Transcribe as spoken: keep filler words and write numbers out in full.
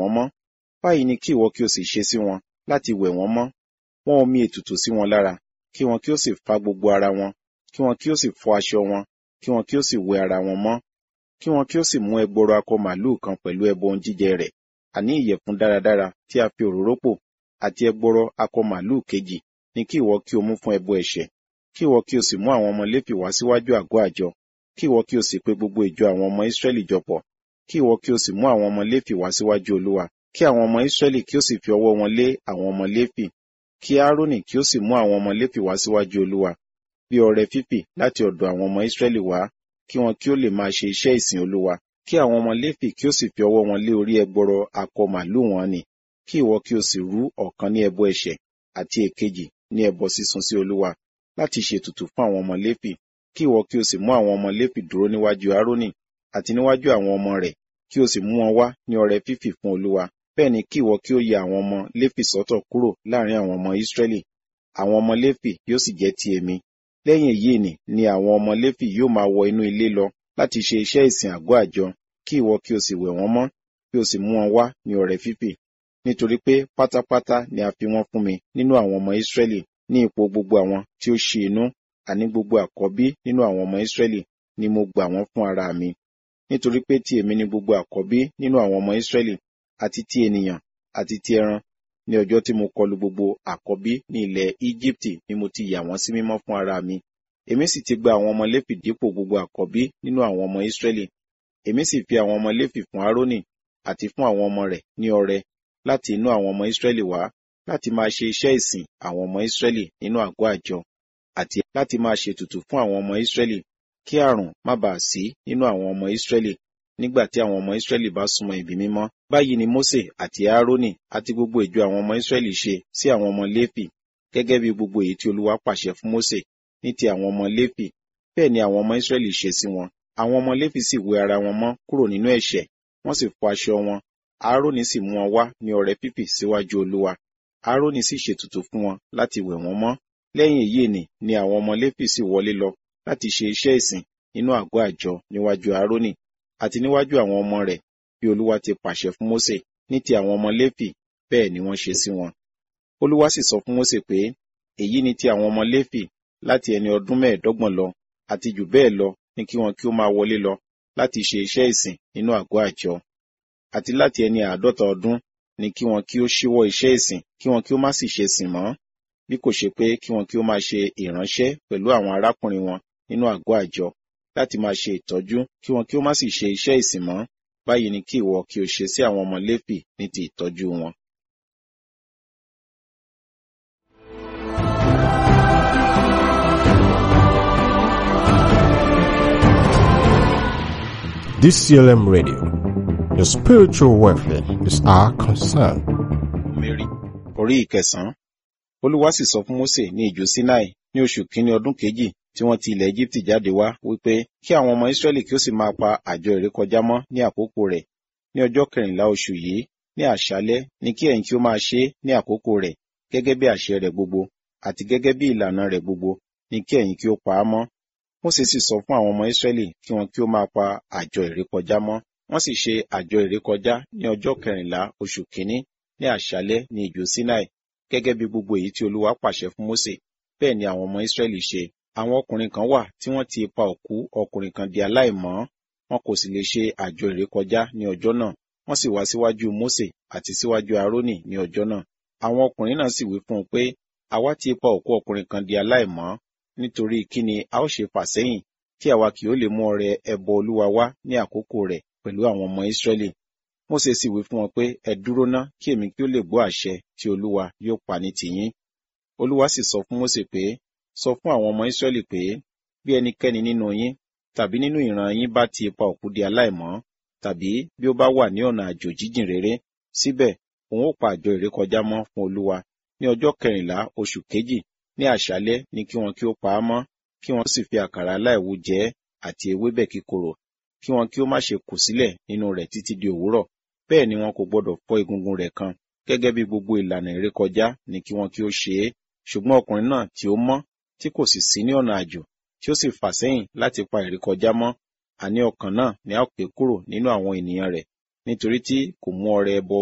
wọ́n mọ́. Báyìí ni kí ìwọ kí o sì ṣe sí wọn láti wẹ̀ wọ́n mọ́. Wọ́n omi ètùtù sí wọn lára, kí wọn kí ó sì fá gbogbo ara wọn, kí wọn kí ó sì fọ aṣọ wọn, kí wọn kí ó sì wẹ ara wọn mọ́. Kí wọn kí ó sì mú ẹgbọrọ akọ màlúù kan pẹ̀lú ẹbọ ohun jíjẹ rẹ̀, àní ìyẹ̀fun dáradára tí a fi òróró pò, àti ẹgbọrọ akọ màlúù kejì ni kí ìwọ kí o mú fún ẹbọ ẹ̀ṣẹ̀. Kí ìwọ kí o sì mú àwọn ọmọ Léfì wá síwájú àgọ́ àjọ, kí ìwọ kí o sì pe gbogbo ìjọ àwọn ọmọ Ísírẹ́lì jọpọ̀. Kí ìwọ kí o sì mú àwọn ọmọ Léfì wá síwájú Olúwa, kí àwọn ọmọ Ísírẹ́lì kí ó sì fi ọwọ́ wọn lé àwọn ọmọ Léfì. Kí Áárónì kí ó sì mú àwọn ọmọ Léfì wá síwájú Olúwa bí ọrẹ fífì láti ọ̀dọ̀ àwọn ọmọ Ísírẹ́lì wá, kí wọn kí ó lè máa ṣe iṣẹ́ ìsìn Olúwa. Kí àwọn ọmọ Léfì kí ó sì fi ọwọ́ wọn lé orí ẹgbọrọ akọ màlúù wọn nì. Kí ìwọ kí o sì rú ọ̀kan ní ẹbọ ẹ̀ṣẹ̀ àti èkejì ní ẹbọ sísun sí Olúwa láti ṣètùtù fún àwọn ọmọ Léfì. Kí ìwọ kí o sì mú àwọn ọmọ Léfì dúró níwájú Áárónì àti níwájú àwọn ọmọ rẹ̀, kí o sì mú wọn wá ní ọrẹ fífì fún Olúwa. Bẹ́ẹ̀ ni kí ìwọ kí ó ya àwọn ọmọ Léfì sọ́tọ̀ kúrò láàrin àwọn ọmọ Ísírẹ́lì. Àwọn ọmọ Léfì yóò sì jẹ́ ti èmi. Lẹ́yìn èyí nì ni àwọn ọmọ Léfì yóò máa wọ inú ilé lọ láti ṣe iṣẹ́ ìsìn àgọ́ àjọ. Kí ìwọ kí o sì wẹ̀ wọ́n mọ́, kí o sì mú wọn wá ní ọrẹ fífì. Nítorí pé pátápátá ni a fi wọ́n fún mi nínú àwọn ọmọ Ísírẹ́lì ní ipò gbogbo àwọn tí ó ṣi inú, àní gbogbo àkọ́bí nínú àwọn ọmọ Ísírẹ́lì ni mo gbà wọ́n fún ara mi. Nítorí pé ti èmi ni gbogbo àkọ́bí nínú àwọn ọmọ Ísírẹ́lì, àti ti ènìyàn, àti ti ẹran. Ní ọjọ́ tí mo kọlu gbogbo àkọ́bí ní ilẹ̀ Íjíbítì ni mo ti yà wọ́n sí mímọ́ fún ara mi. Èmi sì ti gba àwọn ọmọ Léfì dípò gbogbo àkọ́bí nínú àwọn ọmọ Ísírẹ́lì. Èmi sì fi àwọn ọmọ Léfì fún Áárónì àti fún àwọn ọmọ rẹ̀ ní ọrẹ láti inú àwọn ọmọ Ísírẹ́lì wá, láti máa ṣe iṣẹ́ ìsìn àwọn ọmọ Ísírẹ́lì nínú àgọ́ àjọ, àti láti máa ṣètùtù fún àwọn ọmọ Ísírẹ́lì, kí àrùn má bàa sí nínú àwọn ọmọ Ísírẹ́lì nígbà tí àwọn ọmọ Ísírẹ́lì bá súnmọ́ ibi mímọ́. Báyìí ni Mósè àti Áárónì àti gbogbo ìjọ àwọn ọmọ Ísírẹ́lì ṣe sí àwọn ọmọ Léfì, gẹ́gẹ́ bí gbogbo èyí tí Olúwa pàṣẹ fún Mósè ní ti àwọn ọmọ Léfì, bẹ́ẹ̀ ni àwọn ọmọ Ísírẹ́lì ṣe sí wọn. Àwọn ọmọ Léfì sì wẹ ara wọn mọ́ kúrò nínú ẹ̀ṣẹ̀, wọ́n sì fọ aṣọ wọn. Áárónì sì mú wọn wá ní ọrẹ fífì síwájú Olúwa. Áárónì sì ṣètùtù fún wọn láti wẹ̀ wọ́n mọ́. Lẹ́yìn èyí nì ni àwọn ọmọ Léfì sì wọlé lọ láti ṣe iṣẹ́ ìsìn nínú àgọ́ àjọ níwájú Áárónì àti níwájú àwọn ọmọ rẹ̀, bí Olúwa ti pàṣẹ fún Mósè. Ní ti àwọn ọmọ Léfì, bẹ́ẹ̀ ni wọ́n ṣe sí wọn. Olúwa sì sọ fún Mósè pé, èyí ni ti àwọn ọmọ Léfì láti ẹni ọdún mẹ́ẹ̀ẹ́dọ́gbọ̀n lọ àti jù bẹ́ẹ̀ lọ ní kí wọn kí ó máa wọlé lọ láti ṣe iṣẹ́ ìsìn nínú àgọ́ àjọ. Àti láti ẹni àádọ́ta ọdún ni kí wọn kí ó ṣíwọ́ iṣẹ́ ìsìn, kí wọn kí ó má sì ṣe sìn mọ́, bí kò ṣe pé kí wọn kí ó máa ṣe ìránṣẹ́ pẹ̀lú àwọn arákùnrin wọn nínú àgọ́ àjọ, láti máa ṣe ìtọ́jú, kí wọn kí ó má sì ṣe iṣẹ́ ìsìn mọ́. Báyìí ni kí ìwọ kí o ṣe sí àwọn ọmọ Léfì ní ti ìtọ́jú wọn. D C L M Radio, your spiritual welfare is our concern. Mary, orí ìkẹsàn-án. Olúwa sì sọ fún Mósè ní ijù Sinai ní oṣù kínní ọdún kejì tí wọ́n ti ilẹ̀ Égíptì jáde wá, wípé kí àwọn ọmọ Ísírẹ́lì kí ó sì máa pa àjọ ìrékọjá mọ́ ní àkókò rẹ̀. Ní ọjọ́ kẹrìnlá oṣù yìí, ní àṣálẹ́ ni kí ẹ̀yin kí ó máa ṣe é ní àkókò rẹ̀, gẹ́gẹ́ bí àṣẹ rẹ̀ gbogbo, àti gẹ́gẹ́ bí ìlànà rẹ̀ gbogbo, ni kí ẹ̀yin kí ó pa á mọ́. Mósè sì sọ fún àwọn ọmọ Ísírẹ́lì kí wọn kí ó máa pa àjọ ìrékọjá mọ́. Wọ́n sì ṣe àjọ ìrékọjá ní ọjọ́ kẹrìnlá oṣù kínní ní àṣálẹ́ ní ijù Sinai, gẹ́gẹ́ bí gbogbo èyí tí Olúwa pàṣẹ fún Mósè. Bẹ́ẹ̀ ni àwọn ọmọ Ísírẹ́lì ṣe. Àwọn ọkùnrin kan wà tí wọ́n ti ipa òkú ọkùnrin kan di aláìmọ́, wọn kò sì lè ṣe àjọ ìrékọjá ní ọjọ́ náà. Wọ́n sì wá síwájú Mósè àti síwájú Áárónì ní ọjọ́ náà. Àwọn ọkùnrin náà sì wí fún un pé, àwa ti ipa òkú ọkùnrin kan di aláìmọ́, nítorí kí ni a ó ṣe fà sẹ́yìn tí àwa kì yóò lè mú ọrẹ ẹbọ Olúwa wá ní àkókò rẹ̀ pẹ̀lú àwọn ọmọ Ísírẹ́lì. Mósè sì wí fún wọn pé, ẹ dúró ná kí èmi kí ó lè gbọ́ àṣẹ tí Olúwa yóò pa ní tiyín. Olúwa sì sọ fún Mósè pé, sọ fún àwọn ọmọ Ísírẹ́lì pé, bí ẹnikẹ́ni nínú yín tàbí nínú ìran yín bá ti ipa òkú di aláìmọ́, tàbí bí ó bá wà ní ọ̀nà àjò jíjìn réré, síbẹ̀ òun ó pa àjọ ìrékọjá mọ́ fún Olúwa ní ọjọ́ kẹrìnlá oṣù kejì ní àṣálẹ́ ni kí wọn kí ó pa á mọ́, kí wọn sì fi àkàrà aláìwú jẹ ẹ́ àti ewébẹ̀ kíkorò, kí wọn kí ó má ṣe kù sílẹ̀ nínú rẹ̀ títí di òwúrọ̀. Bẹ́ẹ̀ ni wọn kò gbọdọ̀ fọ́ egungun rẹ̀ kan, gẹ́gẹ́ bí gbogbo ìlànà ìrékọjá ni kí wọn kí ó ṣe é. Ṣùgbọ́n ọkùnrin náà tí ó mọ́, tí kò sì sí ní ọ̀nà àjò, tí ó sì fà sẹ́yìn láti pa ìrékọjá mọ́, àní ọkàn náà ni a ó ké kúrò nínú àwọn ènìyàn rẹ̀, nítorí tí kò mú ọrẹ ẹbọ